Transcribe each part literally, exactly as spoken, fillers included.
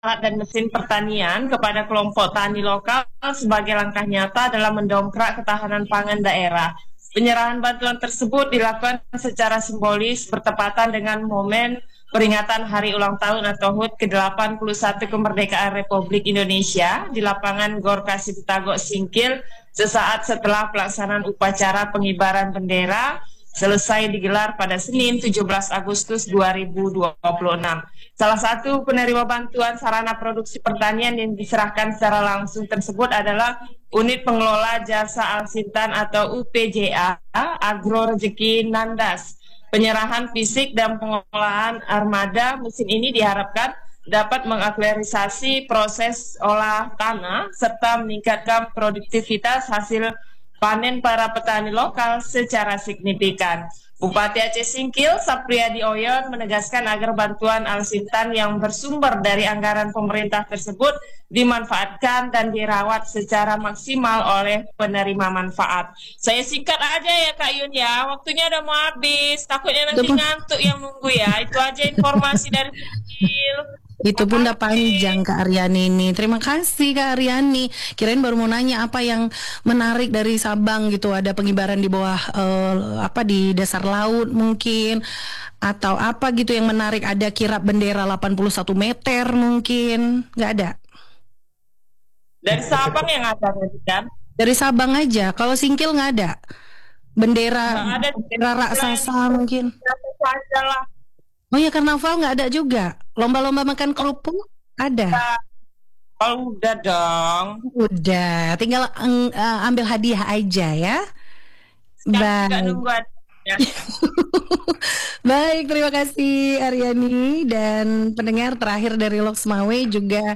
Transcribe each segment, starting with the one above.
alat dan mesin pertanian kepada kelompok tani lokal sebagai langkah nyata dalam mendongkrak ketahanan pangan daerah. Penyerahan bantuan tersebut dilakukan secara simbolis bertepatan dengan momen peringatan Hari Ulang Tahun atau H U T ke delapan puluh satu Kemerdekaan Republik Indonesia di lapangan Gor Kasipitagok Singkil sesaat setelah pelaksanaan upacara pengibaran bendera selesai digelar pada Senin tujuh belas Agustus dua ribu dua puluh enam. Salah satu penerima bantuan sarana produksi pertanian yang diserahkan secara langsung tersebut adalah Unit Pengelola Jasa Alsintan atau U P J A Agro Rezeki Nandas. Penyerahan fisik dan pengolahan armada mesin ini diharapkan dapat mengakselerasi proses olah tanah serta meningkatkan produktivitas hasil panen para petani lokal secara signifikan. Bupati Aceh Singkil, Sapriyadi Oyon, menegaskan agar bantuan Alsintan yang bersumber dari anggaran pemerintah tersebut dimanfaatkan dan dirawat secara maksimal oleh penerima manfaat. Saya singkat aja ya Kak Yun ya, waktunya udah mau habis, takutnya nanti ngantuk yang nunggu ya. Itu aja informasi dari Singkil. Itu pun udah panjang Kak Aryani ini. Terima kasih Kak Aryani. Kirain baru mau nanya apa yang menarik dari Sabang gitu. Ada pengibaran di bawah uh, apa di dasar laut mungkin, atau apa gitu yang menarik. Ada kirap bendera delapan puluh satu meter mungkin. Nggak ada. Dari Sabang yang ada kan? Dari Sabang aja. Kalau Singkil nggak ada. Bendera, Nggak ada bendera raksasa mungkin. Saja lah. Oh ya, karnaval nggak ada juga. Lomba-lomba makan kerupuk ada. Oh, udah dong. Udah, tinggal uh, ambil hadiah aja ya. Baik. Ya. Baik, terima kasih Aryani dan pendengar. Terakhir dari Loksmawe juga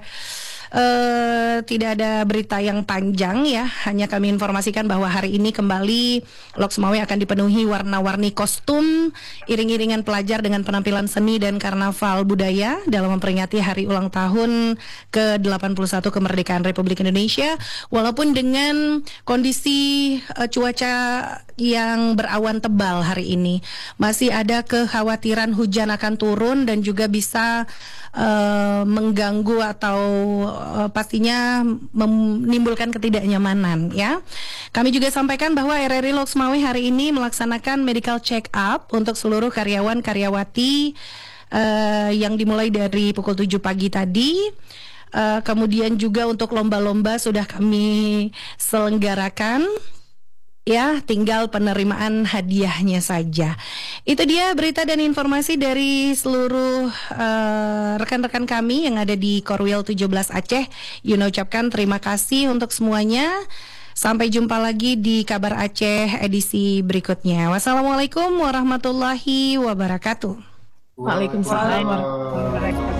Uh, tidak ada berita yang panjang ya, hanya kami informasikan bahwa hari ini kembali Loksmawe akan dipenuhi warna-warni kostum, iring-iringan pelajar dengan penampilan seni dan karnaval budaya dalam memperingati hari ulang tahun ke delapan puluh satu Kemerdekaan Republik Indonesia. Walaupun dengan kondisi uh, cuaca yang berawan tebal hari ini, masih ada kekhawatiran hujan akan turun dan juga bisa uh, mengganggu atau uh, pastinya menimbulkan ketidaknyamanan ya. Kami juga sampaikan bahwa R R I Loksmawe hari ini melaksanakan medical check up untuk seluruh karyawan karyawati uh, yang dimulai dari pukul tujuh pagi tadi. Uh, kemudian juga untuk lomba-lomba sudah kami selenggarakan. Ya, tinggal penerimaan hadiahnya saja. Itu dia berita dan informasi dari seluruh uh, rekan-rekan kami yang ada di Korwil tujuh belas Aceh. Yuna ucapkan terima kasih untuk semuanya. Sampai jumpa lagi di Kabar Aceh edisi berikutnya. Wassalamualaikum warahmatullahi wabarakatuh. Waalaikumsalam warahmatullahi wabarakatuh.